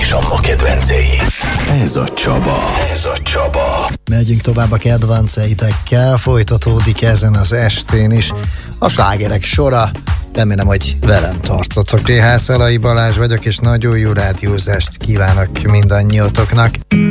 és Anna kedvencei. Ez a Csaba. Megyünk tovább a kedvenceitekkel, folytatódik ezen az estén is a slágerek sora. Remélem, hogy velem tartotok. Szalai Balázs vagyok, és nagyon jó rádiózást kívánok mindannyiótoknak.